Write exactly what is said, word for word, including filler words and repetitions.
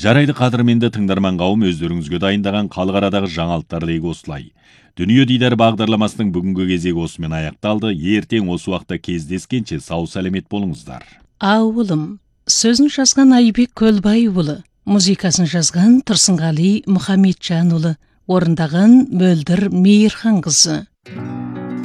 Жарайды қадірменді тыңдарман қауым, өздеріңізге дайындаған халық арадағы жаңалықтар легі осылай. Дүние дидар бағдарламасының бүгінгі кезегі осымен аяқталды. Ертең осы уақытта кездескенше сау сәлемет болыңыздар. Ауылым, сөзін жазған Айбек Көлбайұлы, музыкасын жазған Тұрсынғали Мұхамеджанұлы, орындаған Мөлдір Мейірханқызы.